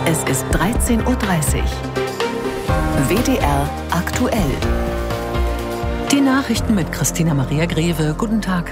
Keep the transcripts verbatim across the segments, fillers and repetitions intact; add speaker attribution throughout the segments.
Speaker 1: Es ist dreizehn Uhr dreißig. W D R aktuell.
Speaker 2: Die Nachrichten mit Christina Maria Greve. Guten Tag.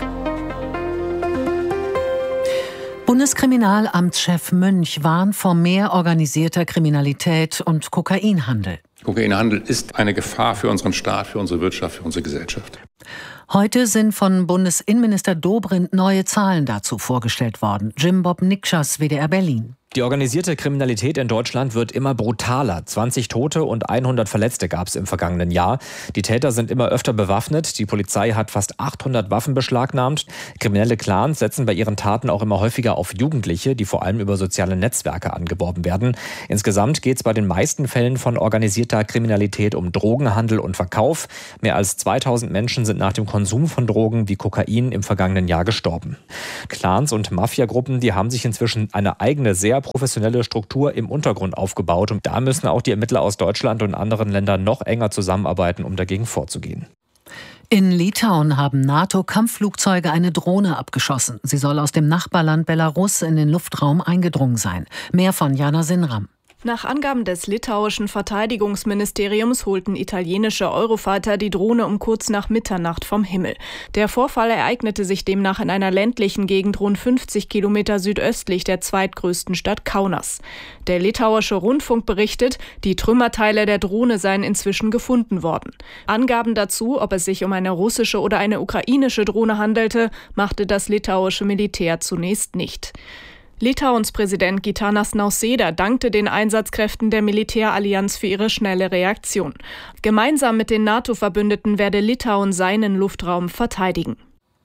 Speaker 2: Bundeskriminalamtschef Münch warnt vor mehr organisierter Kriminalität und Kokainhandel.
Speaker 3: Kokainhandel ist eine Gefahr für unseren Staat, für unsere Wirtschaft, für unsere Gesellschaft.
Speaker 2: Heute sind von Bundesinnenminister Dobrindt neue Zahlen dazu vorgestellt worden. Jim Bob Nikschas, W D R Berlin.
Speaker 4: Die organisierte Kriminalität in Deutschland wird immer brutaler. zwanzig Tote und hundert Verletzte gab es im vergangenen Jahr. Die Täter sind immer öfter bewaffnet. Die Polizei hat fast achthundert Waffen beschlagnahmt. Kriminelle Clans setzen bei ihren Taten auch immer häufiger auf Jugendliche, die vor allem über soziale Netzwerke angeworben werden. Insgesamt geht es bei den meisten Fällen von organisierter Kriminalität um Drogenhandel und Verkauf. Mehr als zweitausend Menschen sind nach dem Konsum von Drogen wie Kokain im vergangenen Jahr gestorben. Clans und Mafiagruppen, die haben sich inzwischen eine eigene, sehr professionelle Struktur im Untergrund aufgebaut. Und da müssen auch die Ermittler aus Deutschland und anderen Ländern noch enger zusammenarbeiten, um dagegen vorzugehen.
Speaker 2: In Litauen haben NATO-Kampfflugzeuge eine Drohne abgeschossen. Sie soll aus dem Nachbarland Belarus in den Luftraum eingedrungen sein. Mehr von Jana Sinram.
Speaker 5: Nach Angaben des litauischen Verteidigungsministeriums holten italienische Eurofighter die Drohne um kurz nach Mitternacht vom Himmel. Der Vorfall ereignete sich demnach in einer ländlichen Gegend rund fünfzig Kilometer südöstlich der zweitgrößten Stadt Kaunas. Der litauische Rundfunk berichtet, die Trümmerteile der Drohne seien inzwischen gefunden worden. Angaben dazu, ob es sich um eine russische oder eine ukrainische Drohne handelte, machte das litauische Militär zunächst nicht. Litauens Präsident Gitanas Nausėda dankte den Einsatzkräften der Militärallianz für ihre schnelle Reaktion. Gemeinsam mit den NATO-Verbündeten werde Litauen seinen Luftraum verteidigen.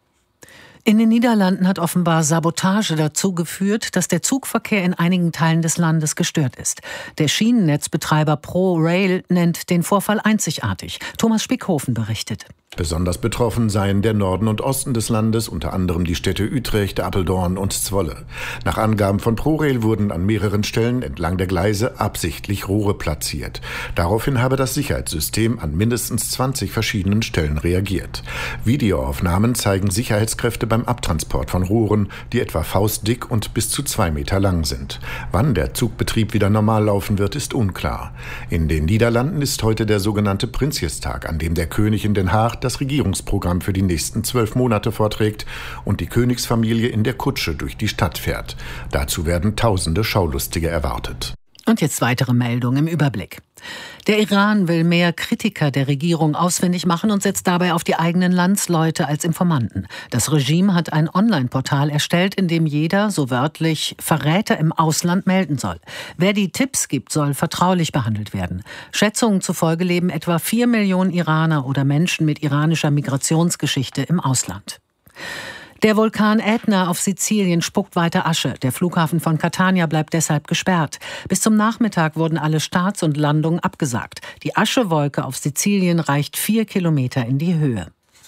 Speaker 2: In den Niederlanden hat offenbar Sabotage dazu geführt, dass der Zugverkehr in einigen Teilen des Landes gestört ist. Der Schienennetzbetreiber ProRail nennt den Vorfall einzigartig. Thomas Spickhofen berichtet.
Speaker 6: Besonders betroffen seien der Norden und Osten des Landes, unter anderem die Städte Utrecht, Apeldoorn und Zwolle. Nach Angaben von ProRail wurden an mehreren Stellen entlang der Gleise absichtlich Rohre platziert. Daraufhin habe das Sicherheitssystem an mindestens zwanzig verschiedenen Stellen reagiert. Videoaufnahmen zeigen Sicherheitskräfte beim Abtransport von Rohren, die etwa faustdick und bis zu zwei Meter lang sind. Wann der Zugbetrieb wieder normal laufen wird, ist unklar. In den Niederlanden ist heute der sogenannte Prinsjestag, an dem der König in Den Haag das Regierungsprogramm für die nächsten zwölf Monate vorträgt und die Königsfamilie in der Kutsche durch die Stadt fährt. Dazu werden tausende Schaulustige erwartet.
Speaker 2: Und jetzt weitere Meldungen im Überblick. Der Iran will mehr Kritiker der Regierung ausfindig machen und setzt dabei auf die eigenen Landsleute als Informanten. Das Regime hat ein Online-Portal erstellt, in dem jeder, so wörtlich, Verräter im Ausland melden soll. Wer die Tipps gibt, soll vertraulich behandelt werden. Schätzungen zufolge leben etwa vier Millionen Iraner oder Menschen mit iranischer Migrationsgeschichte im Ausland. Der Vulkan Ätna auf Sizilien spuckt weiter Asche. Der Flughafen von Catania bleibt deshalb gesperrt. Bis zum Nachmittag wurden alle Starts und Landungen abgesagt. Die Aschewolke auf Sizilien reicht vier Kilometer in die Höhe.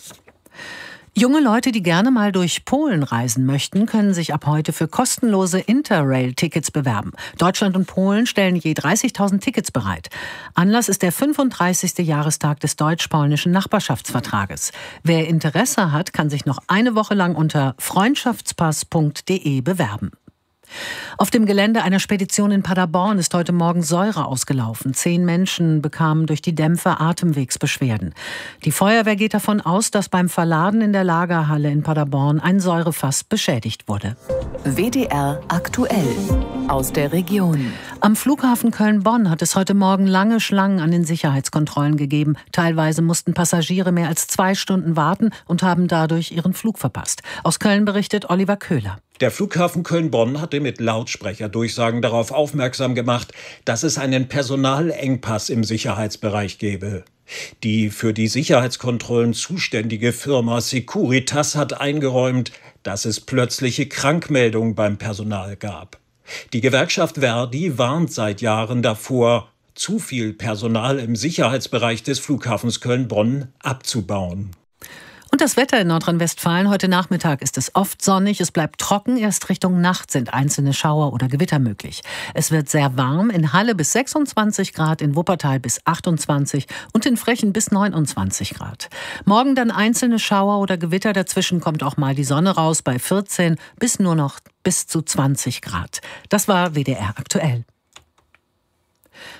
Speaker 2: Junge Leute, die gerne mal durch Polen reisen möchten, können sich ab heute für kostenlose Interrail-Tickets bewerben. Deutschland und Polen stellen je dreißigtausend Tickets bereit. Anlass ist der fünfunddreißigste Jahrestag des deutsch-polnischen Nachbarschaftsvertrages. Wer Interesse hat, kann sich noch eine Woche lang unter freundschaftspass punkt de bewerben. Auf dem Gelände einer Spedition in Paderborn ist heute Morgen Säure ausgelaufen. Zehn Menschen bekamen durch die Dämpfe Atemwegsbeschwerden. Die Feuerwehr geht davon aus, dass beim Verladen in der Lagerhalle in Paderborn ein Säurefass beschädigt wurde.
Speaker 1: W D R aktuell aus der Region.
Speaker 2: Am Flughafen Köln-Bonn hat es heute Morgen lange Schlangen an den Sicherheitskontrollen gegeben. Teilweise mussten Passagiere mehr als zwei Stunden warten und haben dadurch ihren Flug verpasst. Aus Köln berichtet Oliver Köhler.
Speaker 7: Der Flughafen Köln-Bonn hatte mit Lautsprecherdurchsagen darauf aufmerksam gemacht, dass es einen Personalengpass im Sicherheitsbereich gebe. Die für die Sicherheitskontrollen zuständige Firma Securitas hat eingeräumt, dass es plötzliche Krankmeldungen beim Personal gab. Die Gewerkschaft Verdi warnt seit Jahren davor, zu viel Personal im Sicherheitsbereich des Flughafens Köln-Bonn abzubauen.
Speaker 2: Und das Wetter in Nordrhein-Westfalen. Heute Nachmittag ist es oft sonnig, es bleibt trocken. Erst Richtung Nacht sind einzelne Schauer oder Gewitter möglich. Es wird sehr warm, in Halle bis sechsundzwanzig Grad, in Wuppertal bis achtundzwanzig und in Frechen bis neunundzwanzig Grad. Morgen dann einzelne Schauer oder Gewitter, dazwischen kommt auch mal die Sonne raus bei vierzehn bis nur noch bis zu zwanzig Grad. Das war W D R aktuell.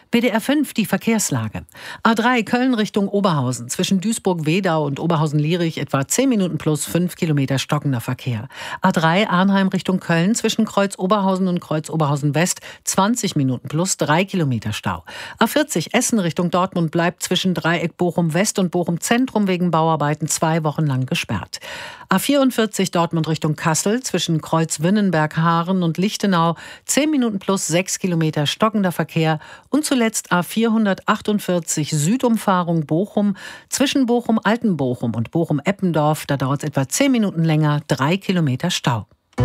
Speaker 2: W D R fünf, die Verkehrslage. A drei Köln Richtung Oberhausen. Zwischen Duisburg-Wedau und Oberhausen-Lierich etwa zehn Minuten plus fünf Kilometer stockender Verkehr. A drei Arnheim Richtung Köln. Zwischen Kreuz Oberhausen und Kreuz Oberhausen West zwanzig Minuten plus drei Kilometer Stau. A vierzig Essen Richtung Dortmund bleibt zwischen Dreieck Bochum West und Bochum Zentrum wegen Bauarbeiten zwei Wochen lang gesperrt. A vierundvierzig Dortmund Richtung Kassel. Zwischen Kreuz Winnenberg-Haaren und Lichtenau zehn Minuten plus sechs Kilometer stockender Verkehr. Und zuletzt A vierhundertachtundvierzig Südumfahrung Bochum zwischen Bochum-Altenbochum und Bochum-Eppendorf. Da dauert es etwa zehn Minuten länger, drei Kilometer Stau.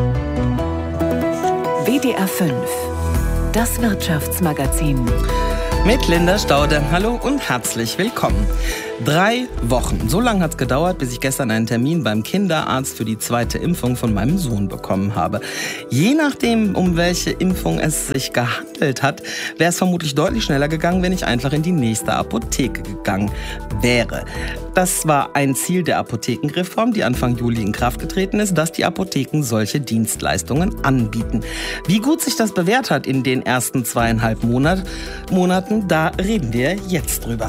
Speaker 1: W D R fünf, das Wirtschaftsmagazin.
Speaker 8: Mit Linda Staude. Hallo und herzlich willkommen. Drei Wochen. So lange hat es gedauert, bis ich gestern einen Termin beim Kinderarzt für die zweite Impfung von meinem Sohn bekommen habe. Je nachdem, um welche Impfung es sich gehandelt hat, wäre es vermutlich deutlich schneller gegangen, wenn ich einfach in die nächste Apotheke gegangen wäre. Das war ein Ziel der Apothekenreform, die Anfang Juli in Kraft getreten ist, dass die Apotheken solche Dienstleistungen anbieten. Wie gut sich das bewährt hat in den ersten zweieinhalb Monat, Monaten, da reden wir jetzt drüber.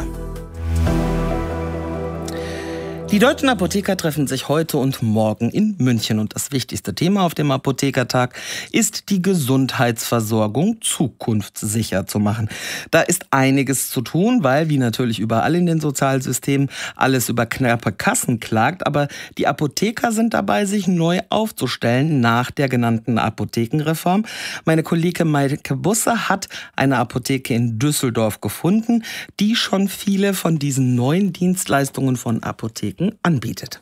Speaker 8: Die deutschen Apotheker treffen sich heute und morgen in München. Und das wichtigste Thema auf dem Apothekertag ist, die Gesundheitsversorgung zukunftssicher zu machen. Da ist einiges zu tun, weil, wie natürlich überall in den Sozialsystemen, alles über knappe Kassen klagt. Aber die Apotheker sind dabei, sich neu aufzustellen nach der genannten Apothekenreform. Meine Kollegin Maike Busse hat eine Apotheke in Düsseldorf gefunden, die schon viele von diesen neuen Dienstleistungen von Apotheken anbietet.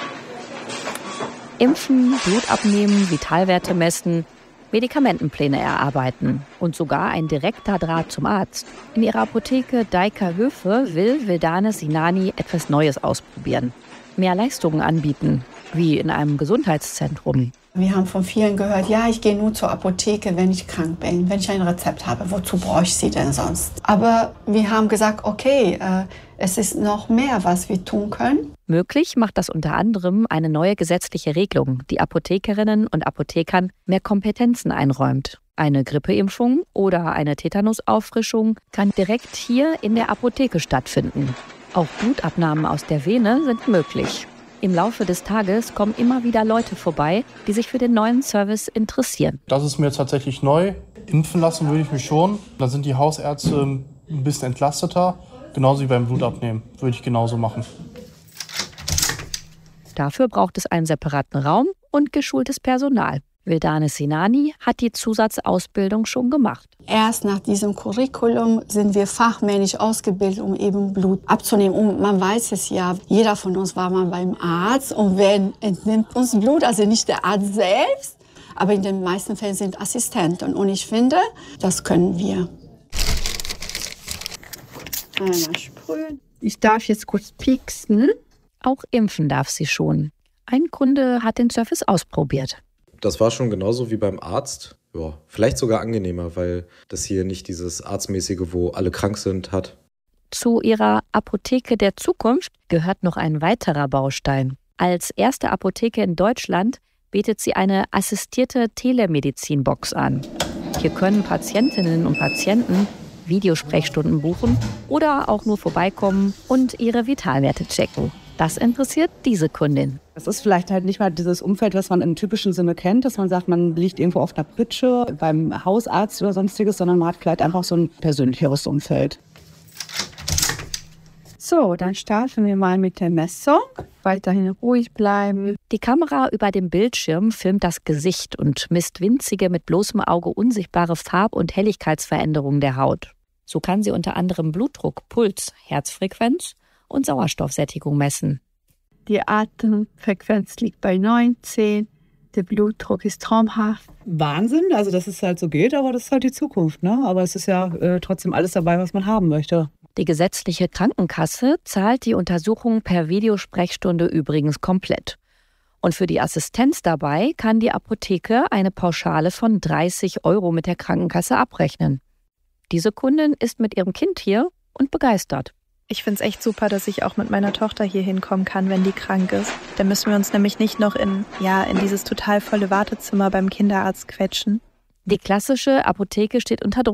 Speaker 9: Impfen, Blut abnehmen, Vitalwerte messen, Medikamentenpläne erarbeiten und sogar ein direkter Draht zum Arzt. In ihrer Apotheke Deika Höfe will Vildane Sinani etwas Neues ausprobieren. Mehr Leistungen anbieten, wie in einem Gesundheitszentrum.
Speaker 10: Wir haben von vielen gehört, ja, ich gehe nur zur Apotheke, wenn ich krank bin, wenn ich ein Rezept habe. Wozu brauche ich sie denn sonst? Aber wir haben gesagt, okay, äh, es ist noch mehr, was wir tun können.
Speaker 9: Möglich macht das unter anderem eine neue gesetzliche Regelung, die Apothekerinnen und Apothekern mehr Kompetenzen einräumt. Eine Grippeimpfung oder eine Tetanusauffrischung kann direkt hier in der Apotheke stattfinden. Auch Blutabnahmen aus der Vene sind möglich. Im Laufe des Tages kommen immer wieder Leute vorbei, die sich für den neuen Service interessieren.
Speaker 11: Das ist mir jetzt tatsächlich neu. Impfen lassen würde ich mich schon. Da sind die Hausärzte ein bisschen entlasteter. Genauso wie beim Blutabnehmen. Würde ich genauso machen.
Speaker 9: Dafür braucht es einen separaten Raum und geschultes Personal. Vildane Sinani hat die Zusatzausbildung schon gemacht.
Speaker 10: Erst nach diesem Curriculum sind wir fachmännisch ausgebildet, um eben Blut abzunehmen. Und man weiß es ja, jeder von uns war mal beim Arzt und wer entnimmt uns Blut, also nicht der Arzt selbst, aber in den meisten Fällen sind Assistenten. Und ich finde, das können wir. Einmal sprühen. Ich darf jetzt kurz pieksen.
Speaker 9: Auch impfen darf sie schon. Ein Kunde hat den Service ausprobiert.
Speaker 12: Das war schon genauso wie beim Arzt. Ja, vielleicht sogar angenehmer, weil das hier nicht dieses Arztmäßige, wo alle krank sind, hat.
Speaker 9: Zu ihrer Apotheke der Zukunft gehört noch ein weiterer Baustein. Als erste Apotheke in Deutschland bietet sie eine assistierte Telemedizin-Box an. Hier können Patientinnen und Patienten Videosprechstunden buchen oder auch nur vorbeikommen und ihre Vitalwerte checken. Das interessiert diese Kundin.
Speaker 13: Das ist vielleicht halt nicht mal dieses Umfeld, was man im typischen Sinne kennt, dass man sagt, man liegt irgendwo auf einer Pritsche beim Hausarzt oder sonstiges, sondern man hat vielleicht einfach so ein persönlicheres Umfeld.
Speaker 10: So, dann starten wir mal mit der Messung. Weiterhin ruhig bleiben.
Speaker 9: Die Kamera über dem Bildschirm filmt das Gesicht und misst winzige, mit bloßem Auge unsichtbare Farb- und Helligkeitsveränderungen der Haut. So kann sie unter anderem Blutdruck, Puls, Herzfrequenz und Sauerstoffsättigung messen.
Speaker 10: Die Atemfrequenz liegt bei neunzehn, der Blutdruck ist traumhaft.
Speaker 13: Wahnsinn, also dass es halt so geht, aber das ist halt die Zukunft, ne? Aber es ist ja äh, trotzdem alles dabei, was man haben möchte.
Speaker 9: Die gesetzliche Krankenkasse zahlt die Untersuchung per Videosprechstunde übrigens komplett. Und für die Assistenz dabei kann die Apotheke eine Pauschale von dreißig Euro mit der Krankenkasse abrechnen. Diese Kundin ist mit ihrem Kind hier und begeistert.
Speaker 14: Ich finde es echt super, dass ich auch mit meiner Tochter hier hinkommen kann, wenn die krank ist. Da müssen wir uns nämlich nicht noch in, ja, in dieses total volle Wartezimmer beim Kinderarzt quetschen.
Speaker 9: Die klassische Apotheke steht unter Druck.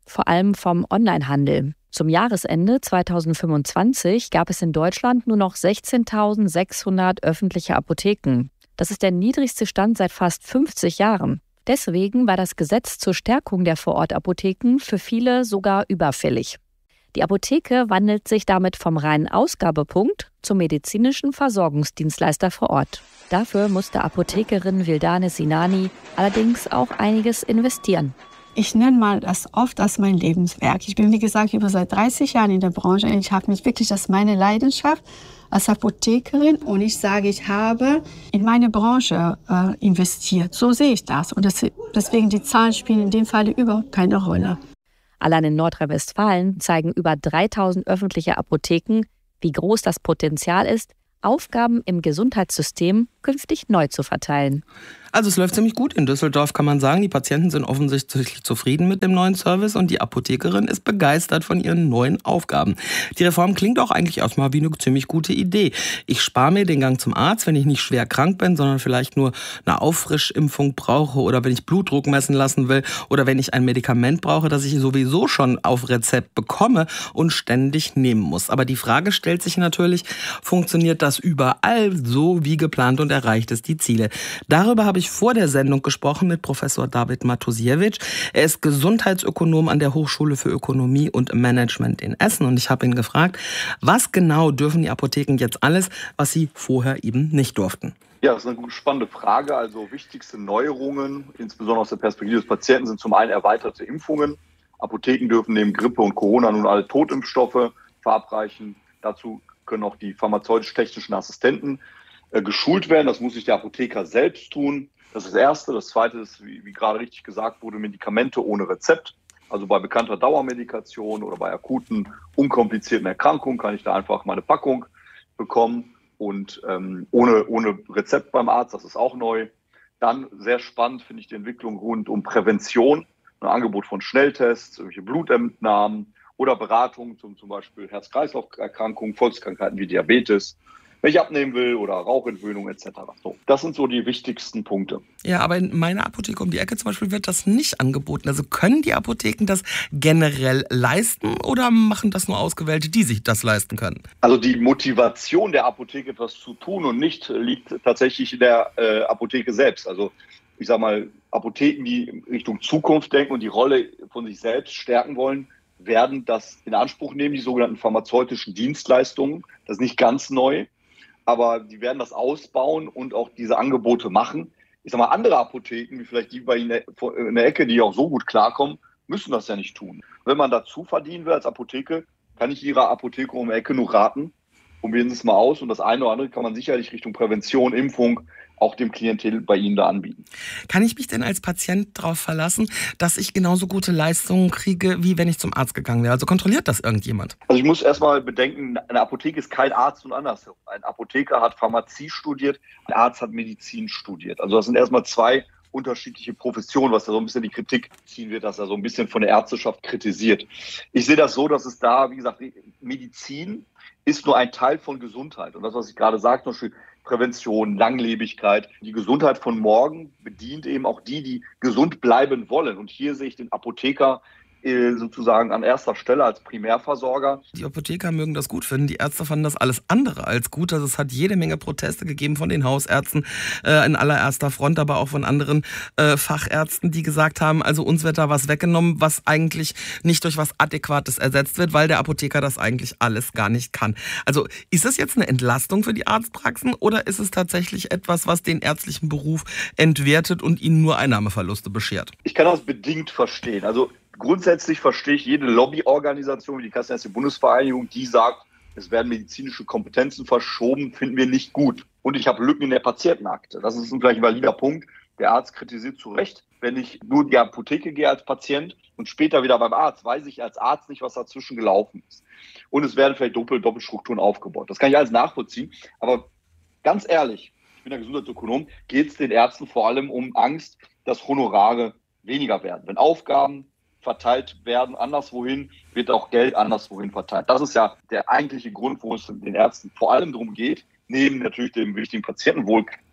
Speaker 9: vor allem vom Onlinehandel. Zum Jahresende zweitausendfünfundzwanzig gab es in Deutschland nur noch sechzehntausendsechshundert öffentliche Apotheken. Das ist der niedrigste Stand seit fast fünfzig Jahren. Deswegen war das Gesetz zur Stärkung der Vorortapotheken für viele sogar überfällig. Die Apotheke wandelt sich damit vom reinen Ausgabepunkt zum medizinischen Versorgungsdienstleister vor Ort. Dafür musste Apothekerin Wildane Sinani allerdings auch einiges investieren.
Speaker 10: Ich nenne mal das oft als mein Lebenswerk. Ich bin, wie gesagt, über seit dreißig Jahren in der Branche. Ich habe mich wirklich, das ist meine Leidenschaft als Apothekerin. Und ich sage, ich habe in meine Branche äh, investiert. So sehe ich das. Und das, deswegen die Zahlen spielen in dem Fall überhaupt keine Rolle.
Speaker 9: Allein in Nordrhein-Westfalen zeigen über dreitausend öffentliche Apotheken, wie groß das Potenzial ist, Aufgaben im Gesundheitssystem künftig neu zu verteilen.
Speaker 8: Also es läuft ziemlich gut in Düsseldorf, kann man sagen. Die Patienten sind offensichtlich zufrieden mit dem neuen Service und die Apothekerin ist begeistert von ihren neuen Aufgaben. Die Reform klingt auch eigentlich erstmal wie eine ziemlich gute Idee. Ich spare mir den Gang zum Arzt, wenn ich nicht schwer krank bin, sondern vielleicht nur eine Auffrischimpfung brauche oder wenn ich Blutdruck messen lassen will oder wenn ich ein Medikament brauche, das ich sowieso schon auf Rezept bekomme und ständig nehmen muss. Aber die Frage stellt sich natürlich, funktioniert das überall so wie geplant und erreicht es die Ziele? Darüber habe ich vor der Sendung gesprochen mit Professor David Matusiewicz. Er ist Gesundheitsökonom an der Hochschule für Ökonomie und Management in Essen. Und ich habe ihn gefragt, was genau dürfen die Apotheken jetzt alles, was sie vorher eben nicht durften?
Speaker 15: Ja, das ist eine spannende Frage. Also wichtigste Neuerungen, insbesondere aus der Perspektive des Patienten, sind zum einen erweiterte Impfungen. Apotheken dürfen neben Grippe und Corona nun alle Totimpfstoffe verabreichen. Dazu können auch die pharmazeutisch-technischen Assistenten äh, geschult werden. Das muss sich der Apotheker selbst tun. Das ist das Erste. Das Zweite ist, wie, wie gerade richtig gesagt wurde, Medikamente ohne Rezept. Also bei bekannter Dauermedikation oder bei akuten, unkomplizierten Erkrankungen kann ich da einfach meine Packung bekommen und ähm, ohne, ohne Rezept beim Arzt. Das ist auch neu. Dann sehr spannend finde ich die Entwicklung rund um Prävention. Ein Angebot von Schnelltests, irgendwelche Blutentnahmen oder Beratungen zum zum Beispiel Herz-Kreislauf-Erkrankungen, Volkskrankheiten wie Diabetes, wenn ich abnehmen will oder Rauchentwöhnung et cetera. So, das sind so die wichtigsten Punkte.
Speaker 8: Ja, aber in meiner Apotheke um die Ecke zum Beispiel wird das nicht angeboten. Also können die Apotheken das generell leisten oder machen das nur Ausgewählte, die sich das leisten können?
Speaker 15: Also die Motivation der Apotheke, etwas zu tun und nicht, liegt tatsächlich in der äh, Apotheke selbst. Also ich sage mal, Apotheken, die in Richtung Zukunft denken und die Rolle von sich selbst stärken wollen, werden das in Anspruch nehmen, die sogenannten pharmazeutischen Dienstleistungen. Das ist nicht ganz neu, aber die werden das ausbauen und auch diese Angebote machen. Ich sage mal, andere Apotheken, wie vielleicht die bei Ihnen in der Ecke, die auch so gut klarkommen, müssen das ja nicht tun. Wenn man dazu verdienen will als Apotheke, kann ich Ihrer Apotheke um die Ecke nur raten, probieren Sie es mal aus und das eine oder andere kann man sicherlich Richtung Prävention, Impfung, auch dem Klientel bei Ihnen da anbieten.
Speaker 8: Kann ich mich denn als Patient darauf verlassen, dass ich genauso gute Leistungen kriege, wie wenn ich zum Arzt gegangen wäre? Also kontrolliert das irgendjemand?
Speaker 15: Also ich muss erstmal bedenken, eine Apotheke ist kein Arzt und andersherum. Ein Apotheker hat Pharmazie studiert, ein Arzt hat Medizin studiert. Also das sind erstmal zwei unterschiedliche Professionen, was da so ein bisschen die Kritik ziehen wird, dass er so ein bisschen von der Ärzteschaft kritisiert. Ich sehe das so, dass es da, wie gesagt, Medizin ist nur ein Teil von Gesundheit. Und das, was ich gerade sagte, zum Beispiel Prävention, Langlebigkeit. Die Gesundheit von morgen bedient eben auch die, die gesund bleiben wollen. Und hier sehe ich den Apotheker äh, sozusagen an erster Stelle als Primärversorger.
Speaker 8: Die Apotheker mögen das gut finden, die Ärzte fanden das alles andere als gut. Also es hat jede Menge Proteste gegeben von den Hausärzten äh, in allererster Front, aber auch von anderen äh, Fachärzten, die gesagt haben, also uns wird da was weggenommen, was eigentlich nicht durch was Adäquates ersetzt wird, weil der Apotheker das eigentlich alles gar nicht kann. Also ist das jetzt eine Entlastung für die Arztpraxen oder ist es tatsächlich etwas, was den ärztlichen Beruf entwertet und ihnen nur Einnahmeverluste beschert?
Speaker 15: Ich kann das bedingt verstehen. Also grundsätzlich verstehe ich jede Lobbyorganisation wie die Kassenärztliche Bundesvereinigung, die sagt, es werden medizinische Kompetenzen verschoben, finden wir nicht gut. Und ich habe Lücken in der Patientenakte. Das ist vielleicht ein valider Punkt. Der Arzt kritisiert zu Recht. Wenn ich nur in die Apotheke gehe als Patient und später wieder beim Arzt, weiß ich als Arzt nicht, was dazwischen gelaufen ist. Und es werden vielleicht Doppel- Doppelstrukturen aufgebaut. Das kann ich alles nachvollziehen. Aber ganz ehrlich, ich bin der Gesundheitsökonom, geht es den Ärzten vor allem um Angst, dass Honorare weniger werden. Wenn Aufgaben verteilt werden anderswohin, wird auch Geld anderswohin verteilt. Das ist ja der eigentliche Grund, wo es den Ärzten vor allem darum geht, neben natürlich dem wichtigen Patientenwohl,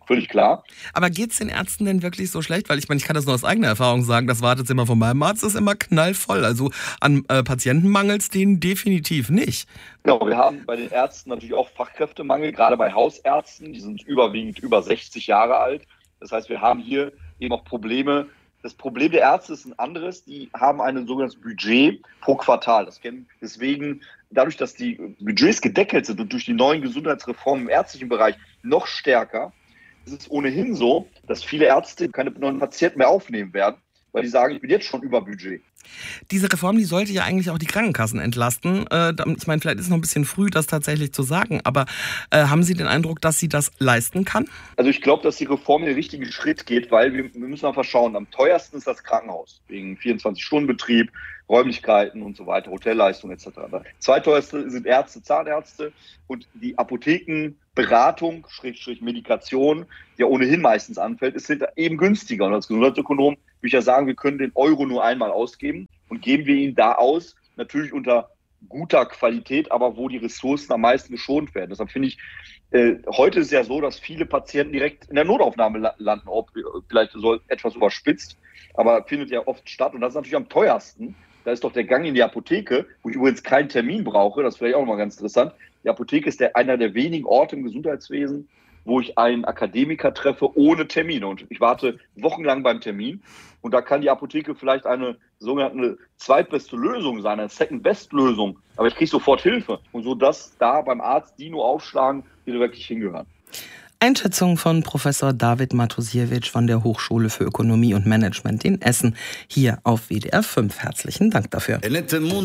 Speaker 15: völlig klar.
Speaker 8: Aber geht es den Ärzten denn wirklich so schlecht? Weil ich meine, ich kann das nur aus eigener Erfahrung sagen, das Wartezimmer von meinem Arzt ist immer knallvoll. Also an äh, Patienten mangelt es denen definitiv nicht.
Speaker 15: Genau, wir haben bei den Ärzten natürlich auch Fachkräftemangel, gerade bei Hausärzten, die sind überwiegend über sechzig Jahre alt. Das heißt, wir haben hier eben auch Probleme. Das Problem der Ärzte ist ein anderes, die haben ein sogenanntes Budget pro Quartal. Das kennen deswegen, dadurch, dass die Budgets gedeckelt sind und durch die neuen Gesundheitsreformen im ärztlichen Bereich noch stärker, ist es ohnehin so, dass viele Ärzte keine neuen Patienten mehr aufnehmen werden, weil die sagen, ich bin jetzt schon über Budget.
Speaker 8: Diese Reform, die sollte ja eigentlich auch die Krankenkassen entlasten. Ich meine, vielleicht ist es noch ein bisschen früh, das tatsächlich zu sagen, aber äh, haben Sie den Eindruck, dass sie das leisten kann?
Speaker 15: Also ich glaube, dass die Reform in den richtigen Schritt geht, weil wir, wir müssen einfach schauen, am teuersten ist das Krankenhaus, wegen vierundzwanzig-Stunden-Betrieb, Räumlichkeiten und so weiter, Hotelleistungen et cetera. Zweiteuerste sind Ärzte, Zahnärzte und die Apothekenberatung, Schrägstrich Medikation, die ja ohnehin meistens anfällt, ist eben günstiger. Und als Gesundheitsökonom würde ich ja sagen, wir können den Euro nur einmal ausgeben und geben wir ihn da aus, natürlich unter guter Qualität, aber wo die Ressourcen am meisten geschont werden. Deshalb finde ich, äh, heute ist es ja so, dass viele Patienten direkt in der Notaufnahme la- landen, ob, vielleicht so etwas überspitzt, aber findet ja oft statt und das ist natürlich am teuersten. Da ist doch der Gang in die Apotheke, wo ich übrigens keinen Termin brauche, das ist vielleicht auch nochmal ganz interessant. Die Apotheke ist der, einer der wenigen Orte im Gesundheitswesen, wo ich einen Akademiker treffe ohne Termine. Und ich warte wochenlang beim Termin. Und da kann die Apotheke vielleicht eine sogenannte zweitbeste Lösung sein, eine Second-Best-Lösung. Aber ich kriege sofort Hilfe. Und so, dass da beim Arzt die nur aufschlagen, die da wirklich hingehören.
Speaker 8: Einschätzung von Professor David Matusiewicz von der Hochschule für Ökonomie und Management in Essen hier auf W D R fünf. Herzlichen Dank dafür.